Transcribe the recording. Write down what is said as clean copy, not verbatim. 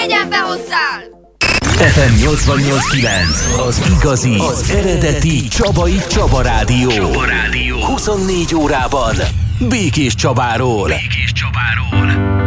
Tegyen be hozzá! FM 88.9, az igazi, az eredeti Csabai Csaba Rádió. 24 órában Békés Csabáról.